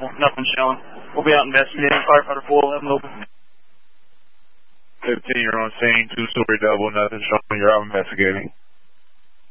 double, nothing showing. We'll be out investigating. Firefighter 411 open. 15, you're on scene, 2-story double, nothing showing, you're out investigating.